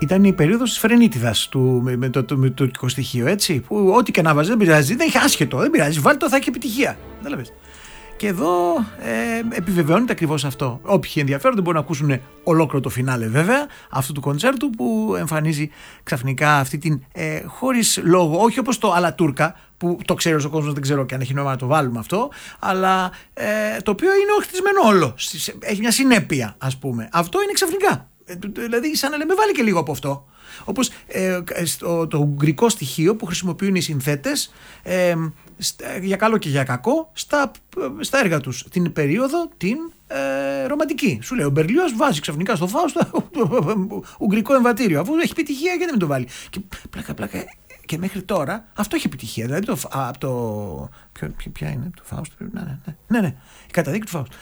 ήταν η περίοδος της φρενίτιδας με το τουρκικό στοιχείο, έτσι. Που ό,τι και να βάζει δεν πειράζει, δεν έχει άσχετο, δεν πειράζει. Βάλτε το, θα έχει επιτυχία. Κατάλαβες. Και εδώ επιβεβαιώνεται ακριβώς αυτό. Όποιοι ενδιαφέρονται μπορούν να ακούσουν ολόκληρο το φινάλε, βέβαια, αυτού του κοντσέρτου που εμφανίζει ξαφνικά αυτή την χωρίς λόγο, όχι όπως το Αλα Τούρκα, που το ξέρει ο κόσμος, δεν ξέρω και αν έχει νόημα να το βάλουμε αυτό, αλλά το οποίο είναι οχτισμένο όλο. Έχει μια συνέπεια, ας πούμε. Αυτό είναι ξαφνικά. Δηλαδή, σαν να λέμε, βάλει και λίγο από αυτό. Όπως το ουγγρικό στοιχείο που χρησιμοποιούν οι συνθέτες για καλό και για κακό στα έργα τους την περίοδο την ρομαντική. Σου λέει ο Μπερλιός βάζει ξαφνικά στο Φάουστο ουγγρικό εμβατήριο, αφού έχει επιτυχία, γιατί δεν το βάλει. Και πλάκα και μέχρι τώρα αυτό έχει επιτυχία. Δηλαδή ποια είναι το Φάουστο, ναι, η καταδίκη του Φάουστο.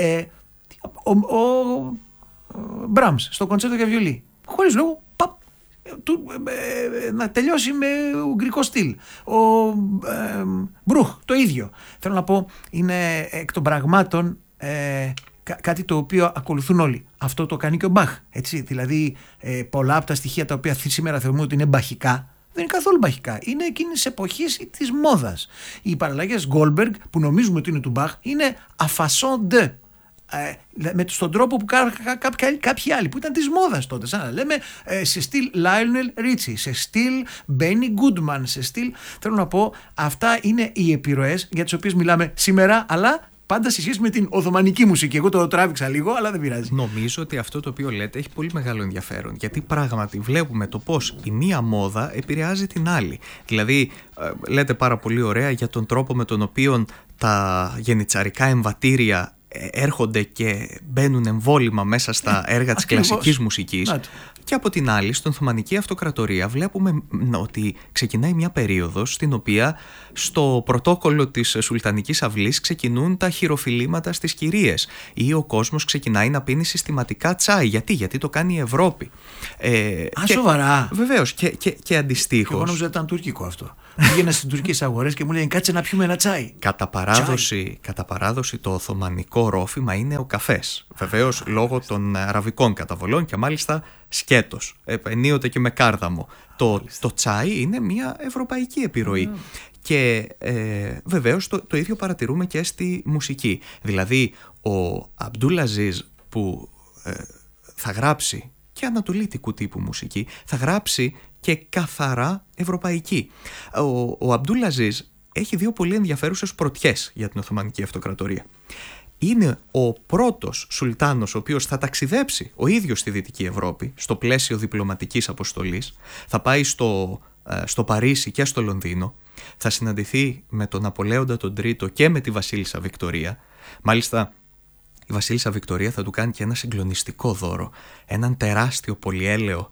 Ο Μπράμς στο κοντσέρτο για βιολί, χωρίς λόγο, να τελειώσει με ουγγρικό στυλ. Ο Μπρούχ το ίδιο. Θέλω να πω, είναι εκ των πραγμάτων κάτι το οποίο ακολουθούν όλοι. Αυτό το κάνει και ο Μπαχ, έτσι. Δηλαδή πολλά από τα στοιχεία τα οποία σήμερα θεωρούμε ότι είναι μπαχικά δεν είναι καθόλου μπαχικά. Είναι εκείνης της εποχής της μόδας. Οι παραλλαγές Goldberg που νομίζουμε ότι είναι του Μπαχ είναι à façon de. Στον τρόπο που κάποιοι άλλοι που ήταν της μόδας τότε, σαν να λέμε σε στυλ Lionel Richie, σε στυλ Benny Goodman, σε στυλ, θέλω να πω, αυτά είναι οι επιρροές για τις οποίες μιλάμε σήμερα, αλλά πάντα σε σχέση με την Οθωμανική μουσική. Εγώ το τράβηξα λίγο, αλλά δεν πειράζει. Νομίζω ότι αυτό το οποίο λέτε έχει πολύ μεγάλο ενδιαφέρον, γιατί πράγματι βλέπουμε το πώς η μία μόδα επηρεάζει την άλλη. Δηλαδή, λέτε πάρα πολύ ωραία για τον τρόπο με τον οποίο τα γενιτσαρικά εμβατήρια έρχονται και μπαίνουν εμβόλυμα μέσα στα έργα της κλασικής μουσικής. Και από την άλλη, στην Οθωμανική Αυτοκρατορία βλέπουμε ότι ξεκινάει μια περίοδος στην οποία στο πρωτόκολλο της Σουλτανικής Αυλής ξεκινούν τα χειροφιλήματα στις κυρίες ή ο κόσμος ξεκινάει να πίνει συστηματικά τσάι. Γιατί το κάνει η Ευρώπη. Σοβαρά. Βεβαίως και αντιστοίχως. Εγώ νόμιζα ότι ήταν τουρκικό αυτό. Πήγαινα στις τουρκικές αγορές και μου λένε κάτσε να πιούμε ένα τσάι. Κατά παράδοση το οθωμανικό ρόφημα είναι ο καφές. Βεβαίως λόγω των αραβικών καταβολών και μάλιστα σκέτος. Ενίοτε και με κάρδαμο. Το τσάι είναι μια ευρωπαϊκή επιρροή. Και βεβαίως το ίδιο παρατηρούμε και στη μουσική. Δηλαδή ο Αμπντούλ Αζίζ που θα γράψει και ανατολίτικου τύπου μουσική, θα γράψει και καθαρά ευρωπαϊκή. Ο Αμπντούλ Αζίζ έχει δύο πολύ ενδιαφέρουσες πρωτιές για την Οθωμανική Αυτοκρατορία. Είναι ο πρώτος σουλτάνος ο οποίος θα ταξιδέψει ο ίδιος στη Δυτική Ευρώπη στο πλαίσιο διπλωματικής αποστολής, θα πάει στο Παρίσι και στο Λονδίνο, θα συναντηθεί με τον Ναπολέοντα τον Τρίτο και με τη Βασίλισσα Βικτωρία. Μάλιστα η Βασίλισσα Βικτωρία θα του κάνει και ένα συγκλονιστικό δώρο, έναν τεράστιο πολυέλαιο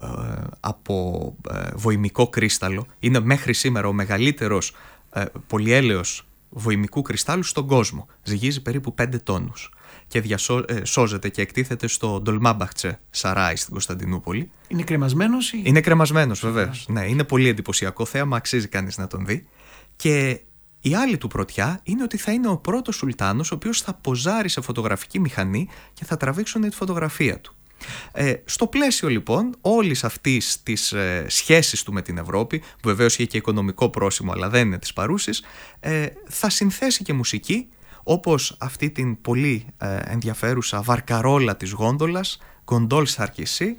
από βοημικό κρίσταλο. Είναι μέχρι σήμερα ο μεγαλύτερος πολυέλαιος βοημικού κρυστάλλου στον κόσμο. Ζυγίζει περίπου 5 τόνους και σώζεται και εκτίθεται στο Ντολμάμπαχτσε Σαράι στην Κωνσταντινούπολη. Είναι κρεμασμένος ή... Είναι κρεμασμένος, βεβαίως. Ναι, είναι πολύ εντυπωσιακό θέαμα, αξίζει κανείς να τον δει. Και η άλλη του πρωτιά είναι ότι θα είναι ο πρώτος σουλτάνος ο οποίος θα ποζάρει σε φωτογραφική μηχανή και θα τραβήξουν τη φωτογραφία του. Στο πλαίσιο λοιπόν όλης αυτής της σχέσης του με την Ευρώπη, που βεβαίως είχε και οικονομικό πρόσημο αλλά δεν είναι της παρούσης, θα συνθέσει και μουσική, όπως αυτή την πολύ ενδιαφέρουσα βαρκαρόλα της γόντολας, Γκοντόλ Σαρκισί.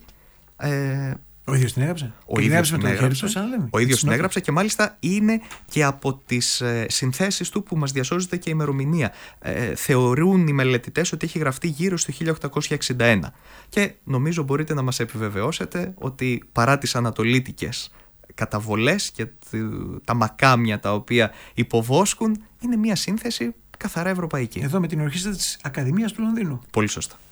Ο ίδιος την έγραψε. Ο ίδιος την έγραψε και μάλιστα είναι και από τις συνθέσεις του που μας διασώζεται και η ημερομηνία. Θεωρούν οι μελετητές ότι έχει γραφτεί γύρω στο 1861. Και νομίζω μπορείτε να μας επιβεβαιώσετε ότι παρά τις ανατολίτικες καταβολές και τα μακάμια τα οποία υποβόσκουν, είναι μια σύνθεση καθαρά ευρωπαϊκή. Εδώ με την ορχήστρα της Ακαδημίας του Λονδίνου. Πολύ σωστά.